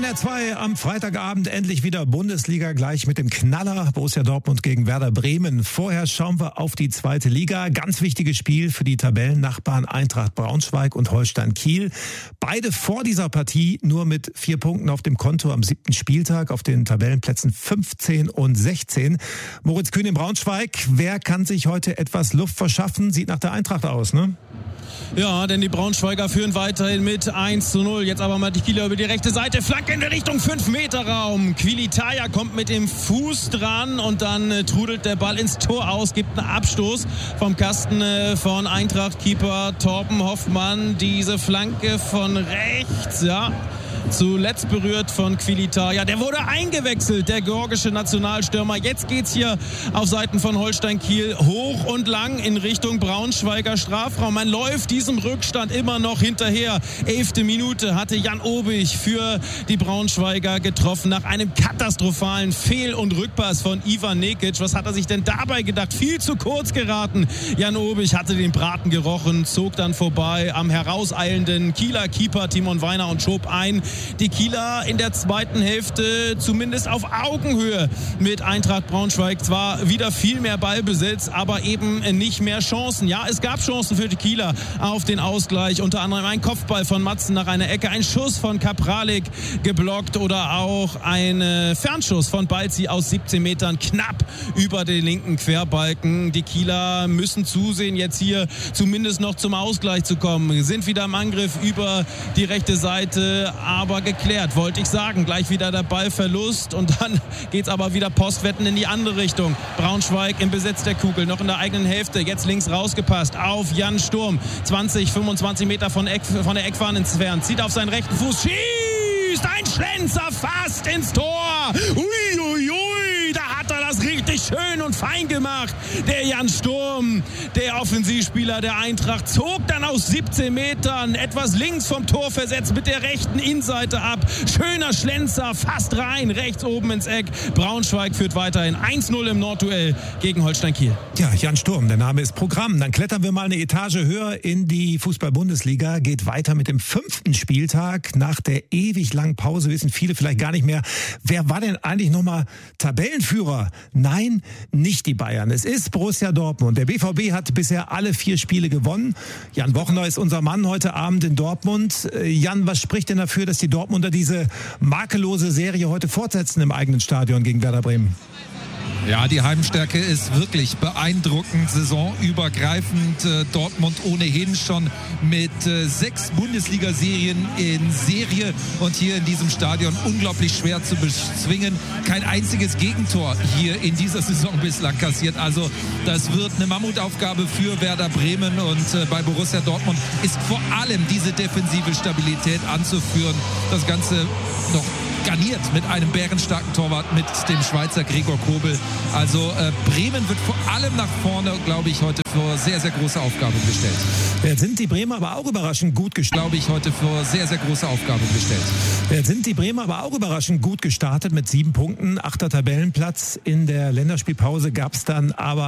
NDR 2 am Freitagabend endlich wieder Bundesliga, gleich mit dem Knaller Borussia Dortmund gegen Werder Bremen. Vorher schauen wir auf die zweite Liga. Ganz wichtiges Spiel für die Tabellennachbarn Eintracht Braunschweig und Holstein Kiel. Beide vor dieser Partie nur mit 4 Punkten auf dem Konto am 7. Spieltag auf den Tabellenplätzen 15 und 16. Moritz Kühn in Braunschweig, wer kann sich heute etwas Luft verschaffen? Sieht nach der Eintracht aus, ne? Ja, denn die Braunschweiger führen weiterhin mit 1:0. Jetzt aber mal die Kieler über die rechte Seite. Flanke in der Richtung 5-Meter-Raum. Quilitaya kommt mit dem Fuß dran und dann trudelt der Ball ins Tor aus. Gibt einen Abstoß vom Kasten von Eintracht-Keeper Torben Hoffmann. Diese Flanke von rechts, ja. Zuletzt berührt von Quilitaya. Der wurde eingewechselt, der georgische Nationalstürmer. Jetzt geht's hier auf Seiten von Holstein Kiel hoch und lang in Richtung Braunschweiger Strafraum. Man läuft diesem Rückstand immer noch hinterher. 11. Minute hatte Jan Obich für die Braunschweiger getroffen nach einem katastrophalen Fehl- und Rückpass von Ivan Nekic. Was hat er sich denn dabei gedacht? Viel zu kurz geraten. Jan Obich hatte den Braten gerochen, zog dann vorbei am herauseilenden Kieler Keeper Timon Weiner und schob ein. Die Kieler in der zweiten Hälfte zumindest auf Augenhöhe mit Eintracht Braunschweig. Zwar wieder viel mehr Ballbesitz, aber eben nicht mehr Chancen. Ja, es gab Chancen für die Kieler auf den Ausgleich. Unter anderem ein Kopfball von Matzen nach einer Ecke, ein Schuss von Kapralik geblockt oder auch ein Fernschuss von Balzi aus 17 Metern knapp über den linken Querbalken. Die Kieler müssen zusehen, jetzt hier zumindest noch zum Ausgleich zu kommen. Sind wieder im Angriff über die rechte Seite, aber geklärt, wollte ich sagen. Gleich wieder der Ballverlust und dann geht's aber wieder Postwetten in die andere Richtung. Braunschweig im Besitz der Kugel, noch in der eigenen Hälfte. Jetzt links rausgepasst auf Jan Sturm. 20, 25 Meter von der Eckfahne entfernt. Zieht auf seinen rechten Fuß, schießt ein Schlenzer fast ins Tor. Uiuiui, da hat er das richtig schön und fein gemacht. Der Jan Sturm, der Offensivspieler der Eintracht, zog dann aus 17 Metern etwas links vom Tor versetzt mit der rechten Innenseite ab. Schöner Schlenzer, fast rein, rechts oben ins Eck. Braunschweig führt weiterhin 1:0 im Nordduell gegen Holstein Kiel. Ja, Jan Sturm, der Name ist Programm. Dann klettern wir mal eine Etage höher in die Fußball-Bundesliga. Geht weiter mit dem 5. Spieltag. Nach der ewig langen Pause wissen viele vielleicht gar nicht mehr, wer war denn eigentlich nochmal Tabellenführer? Nein, nicht die Bayern. Es ist Borussia Dortmund. Der BVB hat bisher alle 4 Spiele gewonnen. Jan Wochner ist unser Mann heute Abend in Dortmund. Jan, was spricht denn dafür, dass die Dortmunder diese makellose Serie heute fortsetzen im eigenen Stadion gegen Werder Bremen? Ja, die Heimstärke ist wirklich beeindruckend, saisonübergreifend. Dortmund ohnehin schon mit 6 Bundesliga-Serien in Serie und hier in diesem Stadion unglaublich schwer zu bezwingen. Kein einziges Gegentor hier in dieser Saison bislang kassiert. Also das wird eine Mammutaufgabe für Werder Bremen und bei Borussia Dortmund ist vor allem diese defensive Stabilität anzuführen. Das Ganze noch garniert mit einem bärenstarken Torwart, mit dem Schweizer Gregor Kobel. Also Bremen wird vor allem nach vorne, glaube ich, heute vor sehr, sehr große Aufgaben gestellt. Jetzt sind die Bremer aber auch überraschend gut gestartet. Glaube ich, heute vor sehr, sehr große Aufgaben gestellt. Jetzt sind die Bremer aber auch überraschend gut gestartet mit 7 Punkten. 8. Tabellenplatz. In der Länderspielpause gab es dann aber